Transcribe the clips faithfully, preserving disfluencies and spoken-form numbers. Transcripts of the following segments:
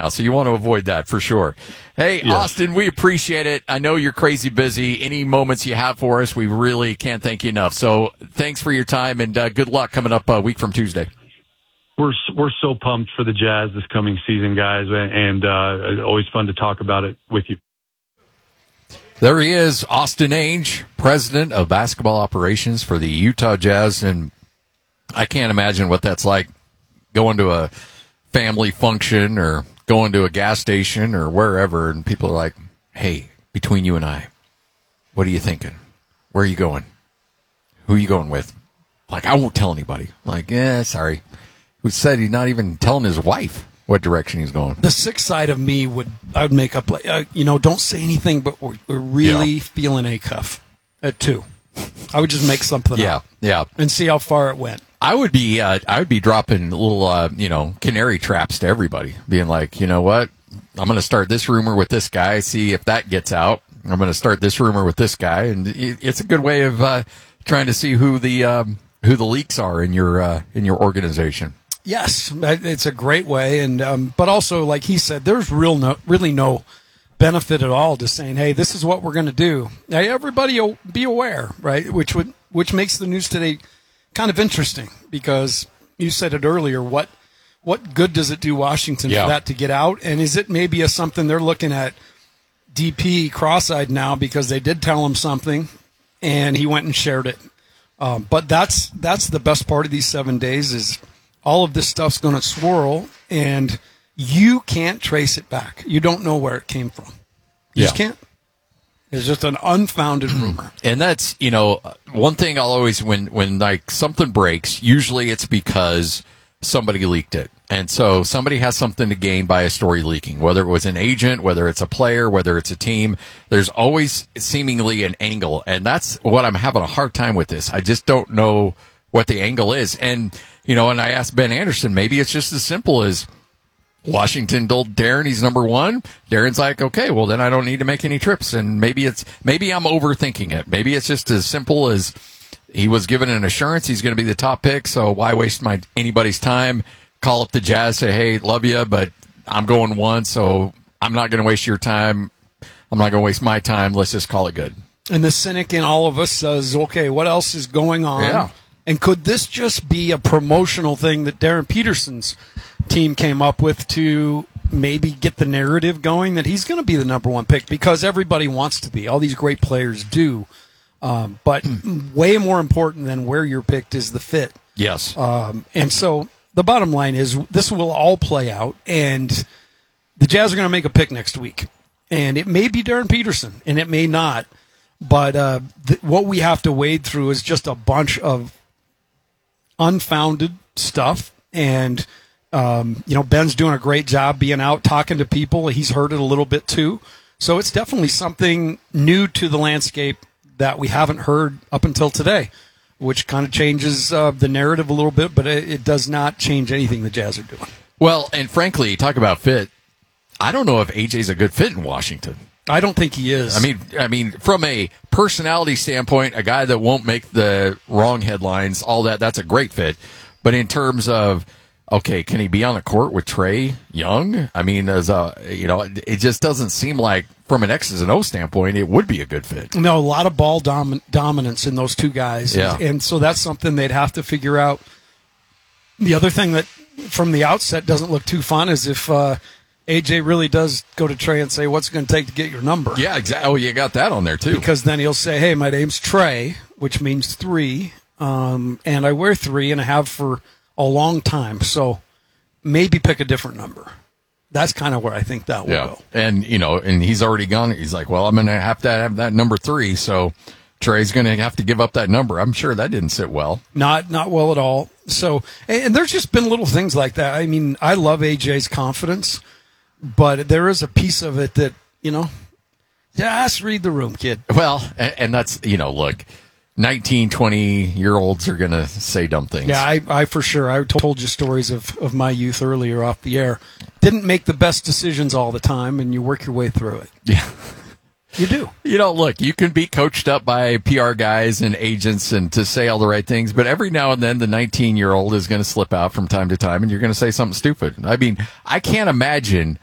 now, so you want to avoid that for sure. Hey, yes. Austin, we appreciate it. I know you're crazy busy. Any moments you have for us, we really can't thank you enough. So thanks for your time, and uh, good luck coming up a week from Tuesday. We're we're so pumped for the Jazz this coming season, guys, and uh, always fun to talk about it with you. There he is, Austin Ainge, president of basketball operations for the Utah Jazz, and I can't imagine what that's like going to a family function or going to a gas station or wherever, and people are like, hey, between you and I, what are you thinking? Where are you going? Who are you going with? Like, I won't tell anybody. Like, yeah, sorry. Who said he's not even telling his wife what direction he's going? The sick side of me would, I would make up, like, uh, you know, don't say anything, but we're, we're really yeah. feeling a cuff at two. I would just make something yeah, up. Yeah, and see how far it went. I would be, uh, I would be dropping little, uh, you know, canary traps to everybody, being like, you know what, I'm going to start this rumor with this guy, see if that gets out. I'm going to start this rumor with this guy, and it's a good way of uh, trying to see who the um, who the leaks are in your uh, in your organization. Yes, it's a great way, and um, but also, like he said, there's real no, really no benefit at all to saying, "Hey, this is what we're going to do." Now, everybody be aware, right? Which would which makes the news today kind of interesting, because you said it earlier. What what good does it do Washington yeah. for that to get out? And is it maybe a something they're looking at D P cross-eyed now because they did tell him something, and he went and shared it. Um, but that's that's the best part of these seven days is all of this stuff's going to swirl, and you can't trace it back. You don't know where it came from. You yeah. just can't. It's just an unfounded rumor. And that's, you know, one thing I'll always, when, when like something breaks, usually it's because somebody leaked it. And so somebody has something to gain by a story leaking, whether it was an agent, whether it's a player, whether it's a team. There's always seemingly an angle. And that's what I'm having a hard time with this. I just don't know what the angle is. And, you know, and I asked Ben Anderson, maybe it's just as simple as Washington told Darren he's number one. Darren's like, okay, well, then I don't need to make any trips. And maybe it's, maybe I'm overthinking it. Maybe it's just as simple as he was given an assurance he's going to be the top pick. So why waste my, anybody's time? Call up the Jazz, say, hey, love you, but I'm going one. So I'm not going to waste your time. I'm not going to waste my time. Let's just call it good. And the cynic in all of us says, okay, what else is going on? Yeah. And could this just be a promotional thing that Darren Peterson's team came up with to maybe get the narrative going that he's going to be the number one pick because everybody wants to be. All these great players do. Um, but way more important than where you're picked is the fit. Yes. Um, and so the bottom line is this will all play out, and the Jazz are going to make a pick next week. And it may be Darren Peterson, and it may not. But uh, th- what we have to wade through is just a bunch of unfounded stuff, and um, you know, Ben's doing a great job being out talking to people. He's heard it a little bit too, so it's definitely something new to the landscape that we haven't heard up until today, which kind of changes uh, the narrative a little bit, but it, it does not change anything the Jazz are doing. Well, and frankly, talk about fit. I don't know if A J's a good fit in Washington. I don't think he is. I mean, I mean, from a personality standpoint, a guy that won't make the wrong headlines, all that, that's a great fit. But in terms of, okay, can he be on the court with Trae Young? I mean, as a, you know, it just doesn't seem like, from an X's and O standpoint, it would be a good fit. No, a lot of ball dom- dominance in those two guys. Yeah. And so that's something they'd have to figure out. The other thing that, from the outset, doesn't look too fun is if, uh, A J really does go to Trae and say, what's it going to take to get your number? Yeah, exactly. Oh, you got that on there, too. Because then he'll say, hey, my name's Trae, which means three, um, and I wear three, and I have for a long time, so maybe pick a different number. That's kind of where I think that will yeah. go. And, you know, and he's already gone. He's like, well, I'm going to have to have that number three, so Trae's going to have to give up that number. I'm sure that didn't sit well. Not not well at all. So, and, and there's just been little things like that. I mean, I love A J's confidence. But there is a piece of it that, you know, just read the room, kid. Well, and, and that's, you know, look, nineteen, twenty-year-olds are going to say dumb things. Yeah, I, I for sure. I told you stories of, of my youth earlier off the air. Didn't make the best decisions all the time, and you work your way through it. Yeah. You do. You know, look, you can be coached up by P R guys and agents and to say all the right things, but every now and then the nineteen-year-old is going to slip out from time to time, and you're going to say something stupid. I mean, I can't imagine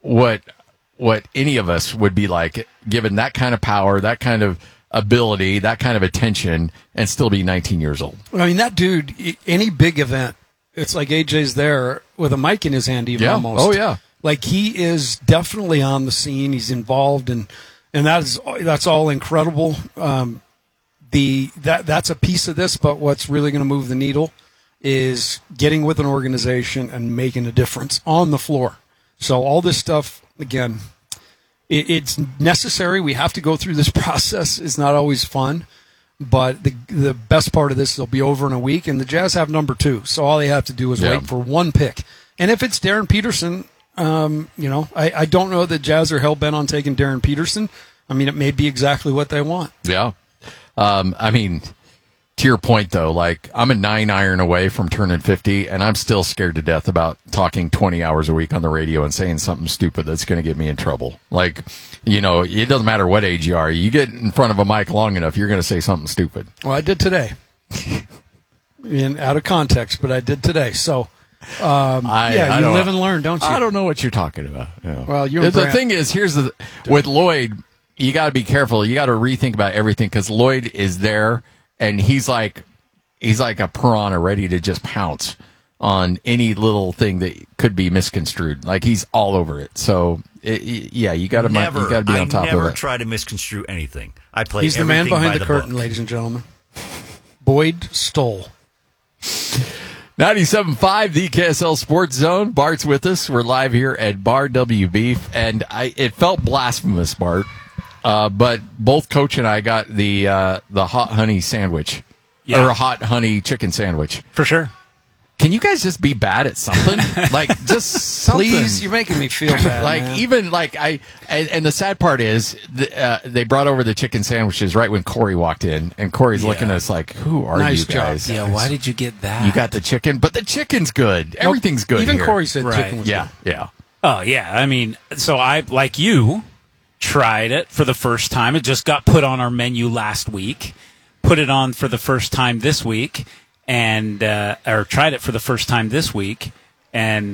what what any of us would be like given that kind of power, that kind of ability, that kind of attention, and still be nineteen years old. I mean, that dude, any big event, it's like A J's there with a mic in his hand, even Yeah. almost. Oh, yeah. Like, he is definitely on the scene. He's involved, and and that is that's all incredible. Um, the that that's a piece of this, but what's really going to move the needle is getting with an organization and making a difference on the floor. So all this stuff, again, it, it's necessary. We have to go through this process. It's not always fun. But the the best part of this will be over in a week, and the Jazz have number two. So all they have to do is Yeah. wait for one pick. And if it's Darren Peterson, um, you know, I, I don't know that Jazz are hell-bent on taking Darren Peterson. I mean, it may be exactly what they want. Yeah. Um, I mean, to your point, though, like, I'm a nine iron away from turning fifty, and I'm still scared to death about talking twenty hours a week on the radio and saying something stupid that's going to get me in trouble. Like, you know, it doesn't matter what age you are. You get in front of a mic long enough, you're going to say something stupid. Well, I did today. In out of context, but I did today. So, um, I, yeah, I you don't- live and learn, don't you? I don't know what you're talking about. Yeah. Well, you're the Brant. thing is, here's the with Lloyd, you got to be careful. You got to rethink about everything because Lloyd is there, and he's like, he's like a piranha ready to just pounce on any little thing that could be misconstrued. Like, he's all over it. So, it, yeah, you got to Never. you got to be I on top never of it. try to misconstrue anything. I play He's the man everything behind by the, curtain, book. ladies and gentlemen. Boyd Stoll. ninety-seven point five, the K S L Sports Zone. Bart's with us. We're live here at Bar W Beef, and I, it felt blasphemous, Bart. Uh, but both Coach and I got the uh, the hot honey sandwich, Yeah. or a hot honey chicken sandwich. For sure. Can you guys just be bad at something? Like, just something. Please, you're making me feel bad. Like, man. even like I, and, and the sad part is, the, uh, they brought over the chicken sandwiches right when Corey walked in, and Corey's looking at us like, "Who are Nice you job. guys? Yeah, why did you get that? You got the chicken, but the chicken's good. Everything's good. Even here. Corey said Right. chicken was Yeah, good. yeah. Oh, yeah. I mean, so I, like you, tried it for the first time. It just got put on our menu last week. Put it on for the first time this week, and uh, or tried it for the first time this week, and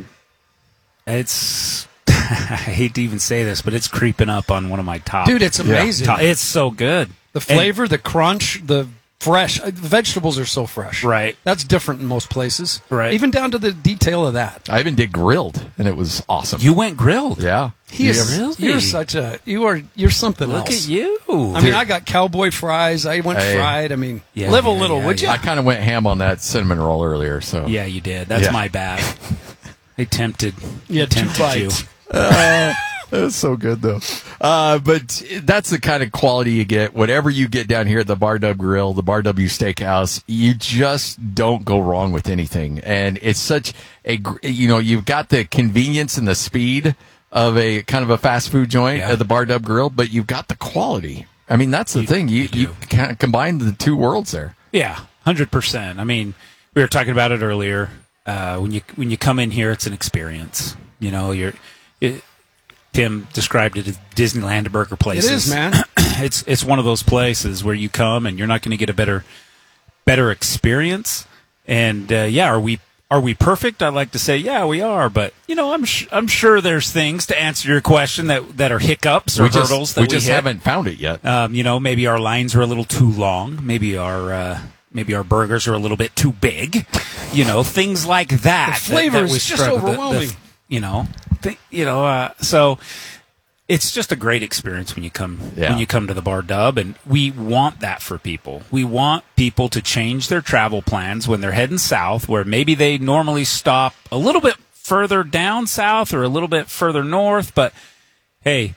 it's I hate to even say this, but it's creeping up on one of my top. Dude, it's amazing. top- It's so good. The flavor, the crunch, the fresh. uh, The vegetables are so fresh. Right. That's different in most places. Right. Even down to the detail of that. I even did grilled, and it was awesome. You went grilled. yeah. He is, Really? You're such a. You are. You're something Look else. at you. I mean, I got cowboy fries. I went Hey. fried. I mean, Yeah, live a yeah, little, yeah, would you? I kind of went ham on that cinnamon roll earlier. So Yeah, you did. That's Yeah. my bad. They tempted. You had two tempted you. bites. That's so good though. Uh, but that's the kind of quality you get. Whatever you get down here at the Bar W Grill, the Bar W Steakhouse, you just don't go wrong with anything. And it's such a, gr- you know, you've got the convenience and the speed of a kind of a fast food joint Yeah. at the Bar W Grill, but you've got the quality. I mean, that's the thing. You, you, do. kind of combine the two worlds there. Yeah, one hundred percent. I mean, we were talking about it earlier. Uh, when you when you come in here, it's an experience. You know, you're. It, Tim described it as Disneyland to burger It places. is, man. it's it's one of those places where you come and you're not going to get a better better experience. And uh, yeah, are we are we perfect? I'd like to say yeah, we are. But you know, I'm sh- I'm sure there's things to answer your question that, that are hiccups or we just, hurdles that we we, just hit. haven't found it yet. Um, you know, maybe our lines are a little too long. Maybe our uh, maybe our burgers are a little bit too big. You know, things like that. The flavor that, that is we just struggle- the- the- overwhelming. you know, th- you know. Uh, so it's just a great experience when you come Yeah. when you come to the Bar Dub, and we want that for people. We want people to change their travel plans when they're heading south, where maybe they normally stop a little bit further down south or a little bit further north, but hey,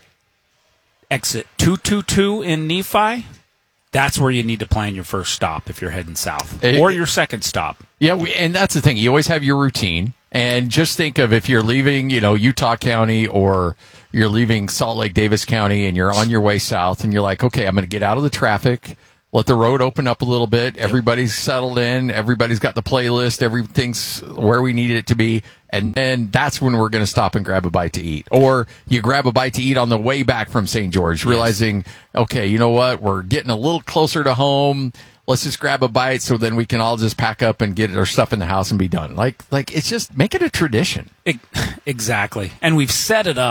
exit two two two in Nephi, that's where you need to plan your first stop if you're heading south, It- or your second stop. Yeah, we, and that's the thing. You always have your routine, and just think of if you're leaving, you know, Utah County, or you're leaving Salt Lake, Davis County, and you're on your way south, and you're like, okay, I'm going to get out of the traffic, let the road open up a little bit. Everybody's settled in. Everybody's got the playlist. Everything's where we need it to be. And then that's when we're going to stop and grab a bite to eat. Or you grab a bite to eat on the way back from Saint George, realizing, okay, you know what? We're getting a little closer to home. Let's just grab a bite so then we can all just pack up and get our stuff in the house and be done. Like, like it's just make it a tradition. E- Exactly. And we've set it up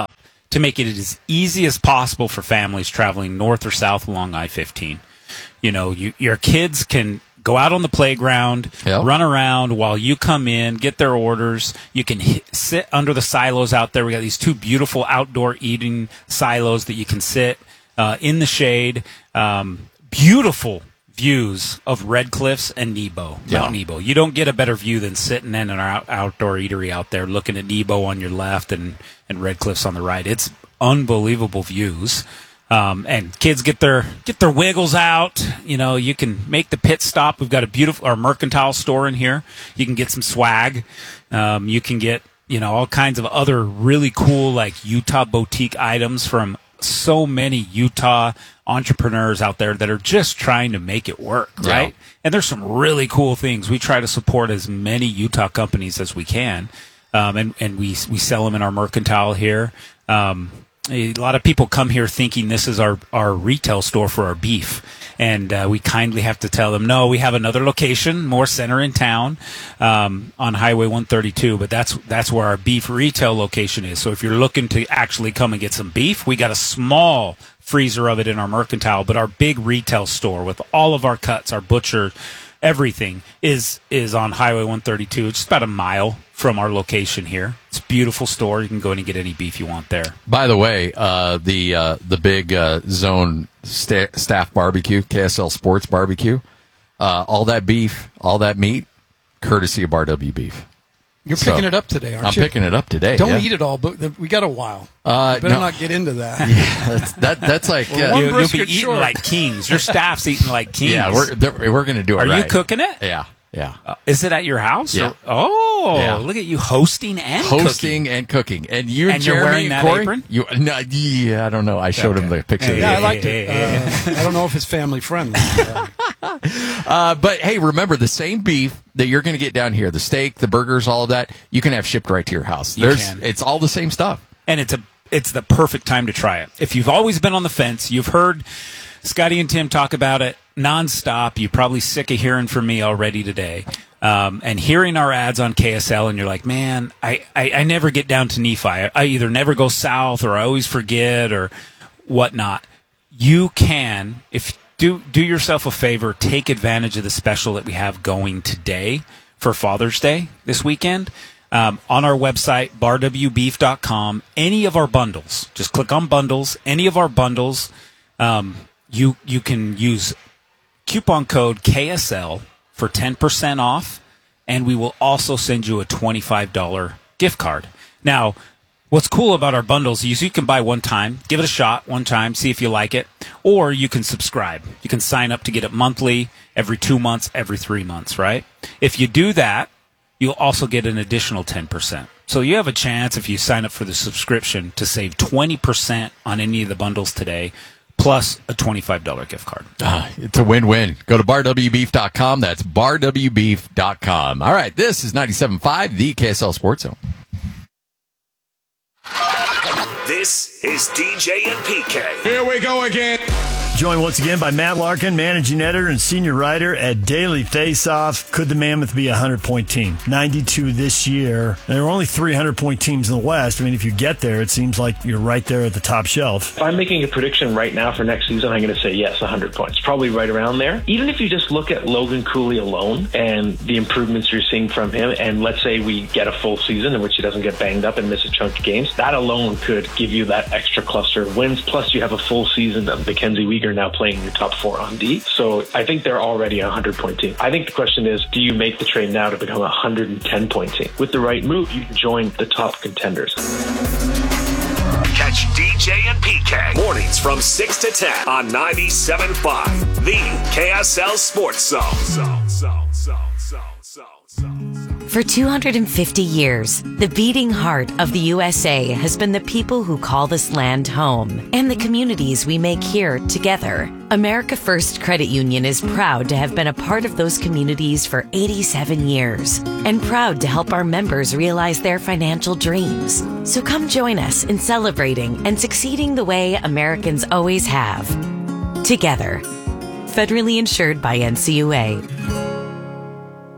to make it as easy as possible for families traveling north or south along I fifteen. You know, you, your kids can go out on the playground, Yep. run around while you come in, get their orders. You can hit, sit under the silos out there. We got these two beautiful outdoor eating silos that you can sit uh, in the shade. Um, beautiful views of Red Cliffs and Nebo, Yeah. Mount Nebo. You don't get a better view than sitting in an out- outdoor eatery out there looking at Nebo on your left and, and Red Cliffs on the right. It's unbelievable views. Um, and kids get their get their wiggles out. You know, you can make the pit stop. We've got a beautiful our mercantile store in here. You can get some swag. Um, you can get you know all kinds of other really cool like Utah boutique items from so many Utah entrepreneurs out there that are just trying to make it work, right? Yeah. And there's some really cool things. We try to support as many Utah companies as we can, um, and and we we sell them in our mercantile here. Um, A lot of people come here thinking this is our, our retail store for our beef. And uh, we kindly have to tell them, no, we have another location, more center in town, um, on Highway one thirty-two. But that's that's where our beef retail location is. So if you're looking to actually come and get some beef, we got a small freezer of it in our mercantile. But our big retail store with all of our cuts, our butcher, everything is is on Highway one thirty-two. It's just about a mile from our location here. It's a beautiful store. You can go in and get any beef you want there. By the way, uh, the uh, the big uh, zone sta- staff barbecue, K S L Sports Barbecue, uh, all that beef, all that meat, courtesy of Bar W Beef. You're So, picking it up today, aren't I'm you? picking it up today. Don't yeah. eat it all, but th- we got a while. Uh, You better no. not get into that. that's, that, that's like, Well, yeah, one You, you'll be brisket eating short. like kings. Your staff's eating like kings. yeah, we're they're- we're gonna do it. Are you right. cooking it? Yeah, yeah. Uh, is it at your house? Yeah. Or- oh, Yeah. look at you hosting and Hosting and cooking, and you And you're Jeremy wearing and that Corey, apron? You, no, yeah, I don't know. I showed him Okay. the picture. Hey, Yeah, I hey, liked hey, it. hey, Uh, I don't know if it's family friendly. Uh, Uh, but hey, remember the same beef that you're going to get down here, the steak, the burgers, all of that, you can have shipped right to your house. You There's, can. it's all the same stuff. and it's a it's the perfect time to try it. If you've always been on the fence, you've heard Scotty and Tim talk about it nonstop. You're probably sick of hearing from me already today. Um, and hearing our ads on K S L, and you're like, man, I, I, I never get down to Nephi. I, I either never go south, or I always forget, or whatnot. You can, if do do yourself a favor, take advantage of the special that we have going today for Father's Day this weekend. Um, on our website, bar w beef dot com, any of our bundles, just click on bundles, any of our bundles, um, you you can use coupon code K S L for ten percent off, and we will also send you a twenty-five dollars gift card. Now, what's cool about our bundles is you can buy one time, give it a shot one time, see if you like it, or you can subscribe. You can sign up to get it monthly, every two months, every three months, right? If you do that, you'll also get an additional ten percent. So you have a chance, if you sign up for the subscription, to save twenty percent on any of the bundles today, plus a twenty-five dollars gift card. Ah, it's a win-win. Go to bar w beef dot com. That's bar w beef dot com. All right, this is ninety-seven point five, the K S L Sports Zone. This is D J and P K. Here we go again. Joined once again by Matt Larkin, managing editor and senior writer at Daily Faceoff. Could the Mammoth be a hundred-point team? ninety-two this year. There are only three hundred-point teams in the West. I mean, if you get there, it seems like you're right there at the top shelf. If I'm making a prediction right now for next season, I'm going to say yes, one hundred points. Probably right around there. Even if you just look at Logan Cooley alone and the improvements you're seeing from him, and let's say we get a full season in which he doesn't get banged up and miss a chunk of games, that alone could give you that extra cluster of wins. Plus, you have a full season of Mackenzie Weegar now playing your top four on D. So I think they're already a one hundred-point team. I think the question is, do you make the trade now to become a one hundred ten-point team? With the right move, you can join the top contenders. Catch D J and P K mornings from six to ten on ninety-seven point five, the K S L Sports Zone. Zone, zone, zone, zone, zone, zone. For two hundred fifty years, the beating heart of the U S A has been the people who call this land home and the communities we make here together. America First Credit Union is proud to have been a part of those communities for eighty-seven years and proud to help our members realize their financial dreams. So come join us in celebrating and succeeding the way Americans always have. Together. Federally insured by N C U A.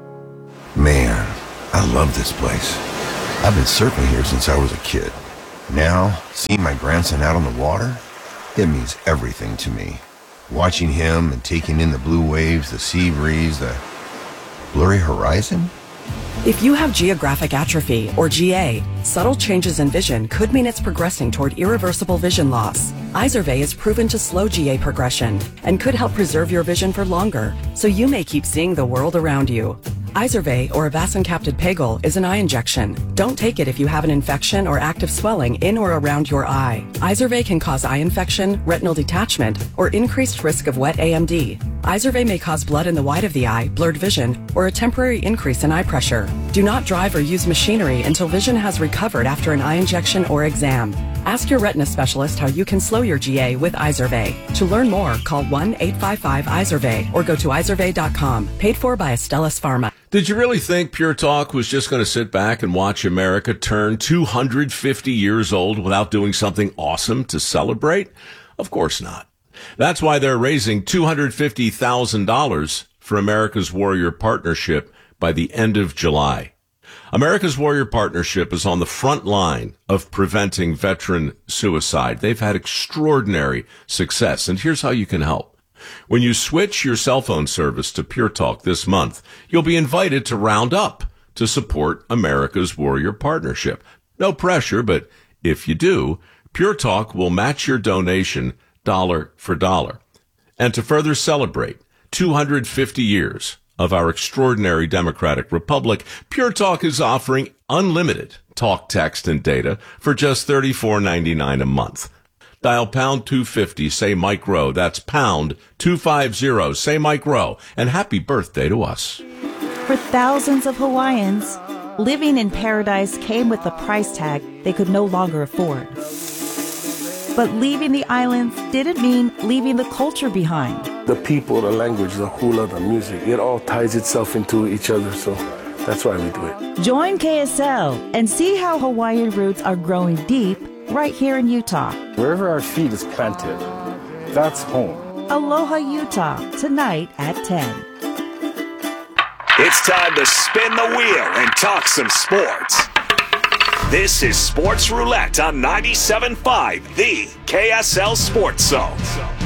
Man, I love this place. I've been surfing here since I was a kid. Now, seeing my grandson out on the water, it means everything to me. Watching him and taking in the blue waves, the sea breeze, the blurry horizon. If you have geographic atrophy, or G A, subtle changes in vision could mean it's progressing toward irreversible vision loss. Izervay is proven to slow G A progression and could help preserve your vision for longer, so you may keep seeing the world around you. Izervay, or avacincaptad pegol, is an eye injection. Don't take it if you have an infection or active swelling in or around your eye. Izervay can cause eye infection, retinal detachment, or increased risk of wet A M D. Izervay may cause blood in the white of the eye, blurred vision, or a temporary increase in eye pressure. Do not drive or use machinery until vision has recovered after an eye injection or exam. Ask your retina specialist how you can slow your G A with Izervay. To learn more, call one eight five five Izervay or go to izervay dot com. Paid for by Astellas Pharma. Did you really think Pure Talk was just going to sit back and watch America turn two hundred fifty years old without doing something awesome to celebrate? Of course not. That's why they're raising two hundred fifty thousand dollars for America's Warrior Partnership by the end of July. America's Warrior Partnership is on the front line of preventing veteran suicide. They've had extraordinary success, and here's how you can help. When you switch your cell phone service to Pure Talk this month, you'll be invited to round up to support America's Warrior Partnership. No pressure, but if you do, Pure Talk will match your donation dollar for dollar. And to further celebrate two hundred fifty years of our extraordinary democratic republic, Pure Talk is offering unlimited talk, text, and data for just thirty-four ninety-nine a month. Dial pound two fifty, say Mike Rowe. That's pound two fifty, say Mike Rowe. And happy birthday to us. For thousands of Hawaiians, living in paradise came with a price tag they could no longer afford. But leaving the islands didn't mean leaving the culture behind. The people, the language, the hula, the music, it all ties itself into each other, so that's why we do it. Join K S L and see how Hawaiian roots are growing deep right here in Utah. Wherever our feet is planted, that's home. Aloha Utah, tonight at ten. It's time to spin the wheel and talk some sports. This is Sports Roulette on ninety-seven point five, the K S L Sports Zone.